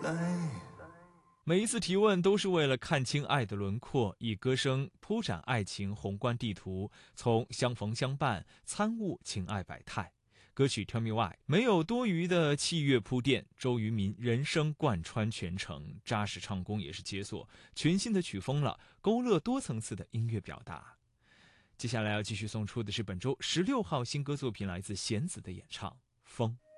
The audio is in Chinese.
每一次提问都是为了看清爱的轮廓，以歌声铺展爱情宏观地图，从相逢相伴参悟情爱百态。歌曲 Tell Me Why 没有多余的器乐铺垫，周渝民人声贯穿全程，扎实唱功也是解锁全新的曲风了，勾勒多层次的音乐表达。接下来要继续送出的是本周16号新歌作品，来自弦子的演唱《风》。